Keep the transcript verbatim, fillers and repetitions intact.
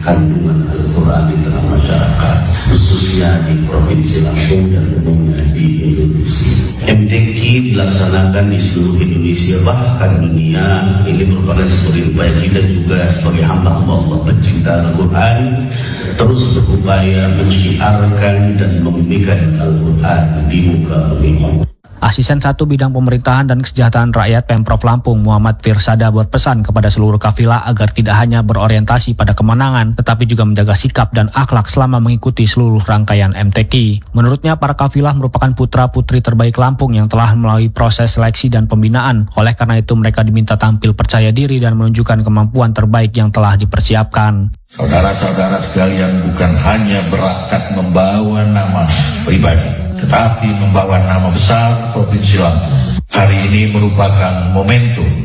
kandungan Al-Quran di tengah masyarakat, khususnya di Provinsi Lampung dan umumnya di Indonesia. M T Q dilaksanakan di seluruh Indonesia, bahkan dunia. Ini merupakan sebuah upaya kita juga sebagai hamba-hamba Allah pencinta Al-Quran, terus berupaya menyiarkan dan membimbingkan Al-Quran di muka bumi. Asisten satu Bidang Pemerintahan dan Kesejahteraan Rakyat Pemprov Lampung, Muhammad Firsada, berpesan kepada seluruh kafilah agar tidak hanya berorientasi pada kemenangan, tetapi juga menjaga sikap dan akhlak selama mengikuti seluruh rangkaian M T Q. Menurutnya, para kafilah merupakan putra-putri terbaik Lampung yang telah melalui proses seleksi dan pembinaan. Oleh karena itu, mereka diminta tampil percaya diri dan menunjukkan kemampuan terbaik yang telah dipersiapkan. Saudara-saudara sekalian, bukan hanya berangkat membawa nama pribadi, tetapi membawa nama besar Provinsi Lampung. Hari ini merupakan momentum